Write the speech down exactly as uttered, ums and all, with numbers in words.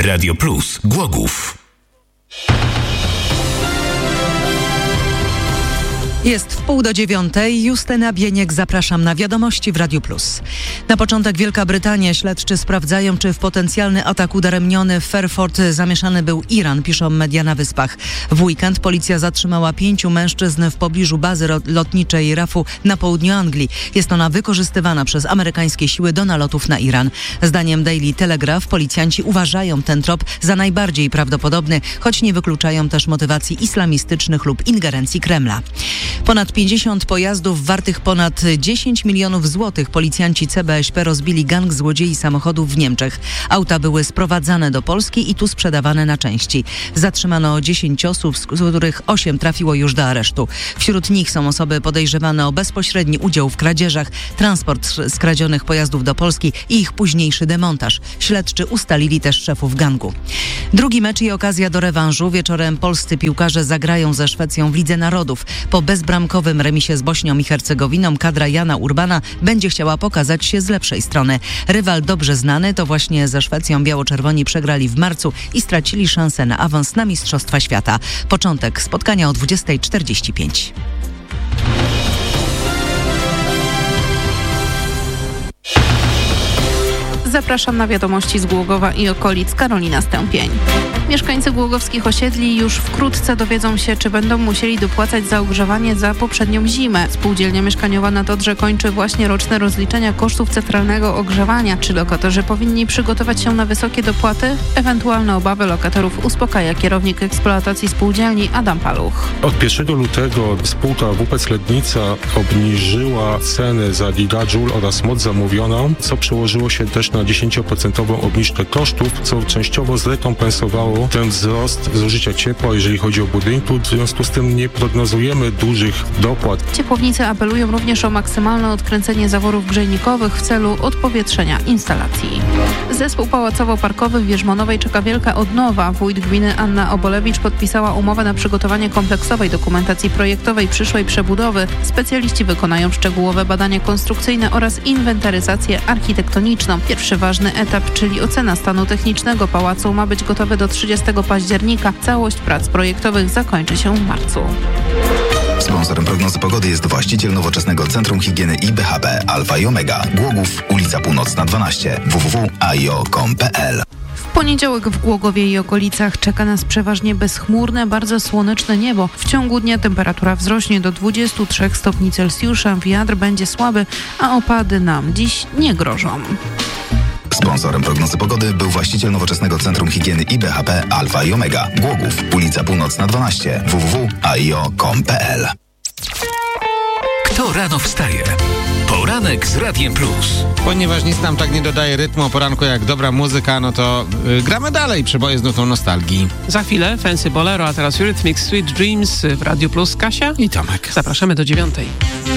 Radio Plus Głogów. Jest w pół do dziewiątej. Justyna Bieniek, zapraszam na wiadomości w Radiu Plus. Na początek Wielka Brytania. Śledczy sprawdzają, czy w potencjalny atak udaremniony w Fairford zamieszany był Iran, piszą media na Wyspach. W weekend policja zatrzymała pięciu mężczyzn w pobliżu bazy lotniczej Rafu na południu Anglii. Jest ona wykorzystywana przez amerykańskie siły do nalotów na Iran. Zdaniem Daily Telegraph policjanci uważają ten trop za najbardziej prawdopodobny, choć nie wykluczają też motywacji islamistycznych lub ingerencji Kremla. Ponad pięćdziesiąt pojazdów wartych ponad dziesięć milionów złotych policjanci C B S P rozbili gang złodziei samochodów w Niemczech. Auta były sprowadzane do Polski i tu sprzedawane na części. Zatrzymano dziesięć osób, z których osiem trafiło już do aresztu. Wśród nich są osoby podejrzewane o bezpośredni udział w kradzieżach, transport skradzionych pojazdów do Polski i ich późniejszy demontaż. Śledczy ustalili też szefów gangu. Drugi mecz i okazja do rewanżu. Wieczorem polscy piłkarze zagrają ze Szwecją w Lidze Narodów. Po bezbramkowym remisie z Bośnią i Hercegowiną kadra Jana Urbana będzie chciała pokazać się z lepszej strony. Rywal dobrze znany to właśnie ze Szwecją biało-czerwoni przegrali w marcu i stracili szansę na awans na Mistrzostwa Świata. Początek spotkania o dwudziesta czterdzieści pięć. Zapraszam na wiadomości z Głogowa i okolic. Karolina Stępień. Mieszkańcy głogowskich osiedli już wkrótce dowiedzą się, czy będą musieli dopłacać za ogrzewanie za poprzednią zimę. Spółdzielnia mieszkaniowa na Odrze kończy właśnie roczne rozliczenia kosztów centralnego ogrzewania. Czy lokatorzy powinni przygotować się na wysokie dopłaty? Ewentualne obawy lokatorów uspokaja kierownik eksploatacji spółdzielni Adam Paluch. Od pierwszego lutego spółka W P C Lednica obniżyła ceny za gigajoule oraz moc zamówioną, co przełożyło się też na dziesięcioprocentową obniżkę kosztów, co częściowo zrekompensowało ten wzrost zużycia ciepła, jeżeli chodzi o budynki. W związku z tym nie prognozujemy dużych dopłat. Ciepłownicy apelują również o maksymalne odkręcenie zaworów grzejnikowych w celu odpowietrzenia instalacji. Zespół pałacowo-parkowy w Wierzmonowej czeka wielka odnowa. Wójt gminy Anna Obolewicz podpisała umowę na przygotowanie kompleksowej dokumentacji projektowej przyszłej przebudowy. Specjaliści wykonają szczegółowe badania konstrukcyjne oraz inwentaryzację architektoniczną. Pierwszy ważny etap, czyli ocena stanu technicznego pałacu, ma być gotowy do trzydziestego października. Całość prac projektowych zakończy się w marcu. Sponsorem prognozy pogody jest właściciel nowoczesnego Centrum Higieny i B H P Alfa i Omega. Głogów, ulica Północna dwanaście, w w w kropka a i o kropka com kropka p l. W poniedziałek w Głogowie i okolicach czeka nas przeważnie bezchmurne, bardzo słoneczne niebo. W ciągu dnia temperatura wzrośnie do dwudziestu trzech stopni Celsjusza, wiatr będzie słaby, a opady nam dziś nie grożą. Sponsorem prognozy pogody był właściciel nowoczesnego Centrum Higieny i B H P Alfa i Omega. Głogów, ulica Północna dwanaście, w w w kropka a i o kropka com kropka p l. Kto rano wstaje? Poranek z Radiem Plus. Ponieważ nic nam tak nie dodaje rytmu o poranku jak dobra muzyka, no to yy, gramy dalej przeboje z nutą nostalgii. Za chwilę Fancy Bolero, a teraz Eurythmics Sweet Dreams w Radiu Plus. Kasia i Tomek. Zapraszamy do dziewiątej.